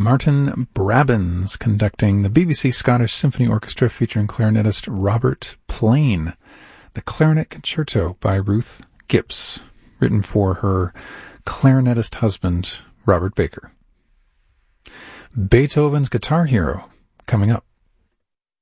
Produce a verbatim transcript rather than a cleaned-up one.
Martin Brabbins conducting the B B C Scottish Symphony Orchestra featuring clarinetist Robert Plain. The Clarinet Concerto by Ruth Gibbs, written for her clarinetist husband, Robert Baker. Beethoven's Guitar Hero, coming up.